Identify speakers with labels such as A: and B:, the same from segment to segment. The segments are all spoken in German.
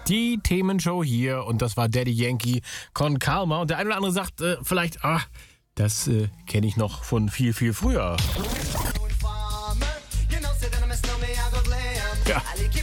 A: Die Themenshow hier und das war Daddy Yankee con Calma. Und der eine oder andere sagt vielleicht, das kenne ich noch von viel, viel früher. Ja.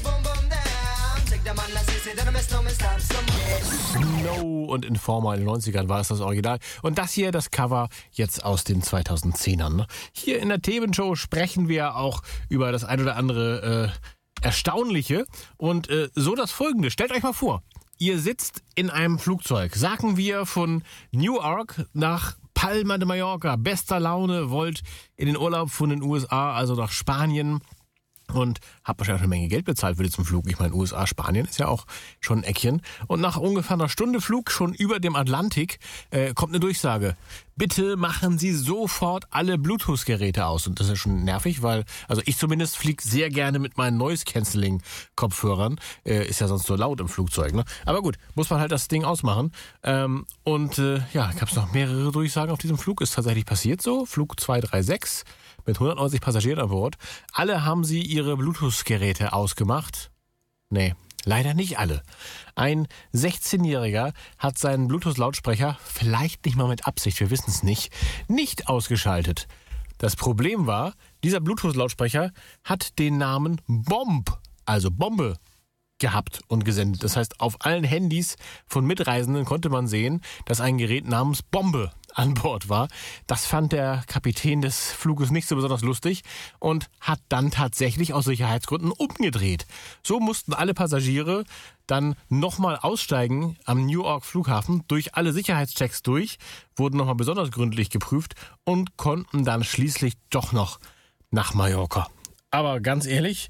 A: Snow und Informer in den 90ern war es das Original. Und das hier, das Cover, jetzt aus den 2010ern. Ne? Hier in der Themenshow sprechen wir auch über das ein oder andere Erstaunliche. Und so das Folgende. Stellt euch mal vor, ihr sitzt in einem Flugzeug, sagen wir von Newark nach Palma de Mallorca. Bester Laune, wollt in den Urlaub von den USA, also nach Spanien. Und habt wahrscheinlich eine Menge Geld bezahlt für diesen Flug. Ich meine, USA, Spanien ist ja auch schon ein Eckchen. Und nach ungefähr einer Stunde Flug, schon über dem Atlantik, kommt eine Durchsage. Bitte machen Sie sofort alle Bluetooth-Geräte aus. Und das ist schon nervig, weil, also ich zumindest fliege sehr gerne mit meinen Noise-Canceling-Kopfhörern. Ist ja sonst so laut im Flugzeug, ne? Aber gut, muss man halt das Ding ausmachen. Gab es noch mehrere Durchsagen auf diesem Flug. Ist tatsächlich passiert so. Flug 236. Mit 190 Passagieren an Bord. Alle haben sie ihre Bluetooth-Geräte ausgemacht. Nee, leider nicht alle. Ein 16-Jähriger hat seinen Bluetooth-Lautsprecher, vielleicht nicht mal mit Absicht, wir wissen es nicht ausgeschaltet. Das Problem war, dieser Bluetooth-Lautsprecher hat den Namen Bomb, also Bombe, gehabt und gesendet. Das heißt, auf allen Handys von Mitreisenden konnte man sehen, dass ein Gerät namens Bombe an Bord war. Das fand der Kapitän des Fluges nicht so besonders lustig und hat dann tatsächlich aus Sicherheitsgründen umgedreht. So mussten alle Passagiere dann nochmal aussteigen am Newark Flughafen, durch alle Sicherheitschecks durch, wurden nochmal besonders gründlich geprüft und konnten dann schließlich doch noch nach Mallorca. Aber ganz ehrlich,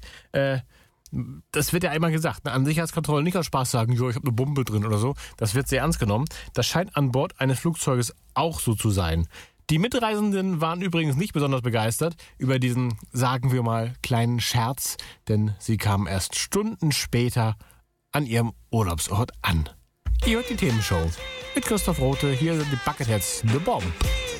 A: das wird ja einmal gesagt, an Sicherheitskontrollen nicht aus Spaß sagen, jo, ich habe eine Bombe drin oder so. Das wird sehr ernst genommen. Das scheint an Bord eines Flugzeuges auch so zu sein. Die Mitreisenden waren übrigens nicht besonders begeistert über diesen, sagen wir mal, kleinen Scherz, denn sie kamen erst Stunden später an ihrem Urlaubsort an. Ihr hört die Themenshow mit Christoph Rothe, hier sind die Bucketheads, The Bomb.